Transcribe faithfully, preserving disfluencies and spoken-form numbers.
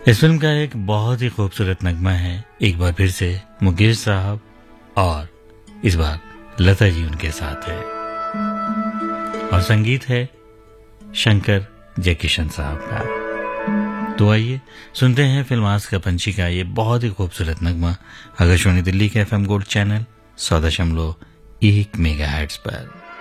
इस फिल्म का एक बहुत ही खूबसूरत नगमा है, एक बार फिर से मुकेश साहब और इस बार लता जी उनके साथ है और संगीत है शंकर जयकिशन साहब का। तो आइए सुनते हैं फिल्म आस का पंछी का ये बहुत ही खूबसूरत नगमा आकाशवाणी दिल्ली के एफएम गोल्ड चैनल सौ दशमलव एक मेगा हर्ट्ज पर।